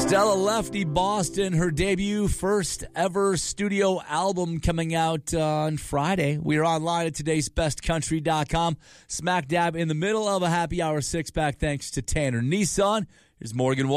Stella Lefty Boston, her debut first ever studio album coming out on Friday. We are online at todaysbestcountry.com. Smack dab in the middle of a happy hour six-pack thanks to Tanner Nissan. Here's Morgan Wallen.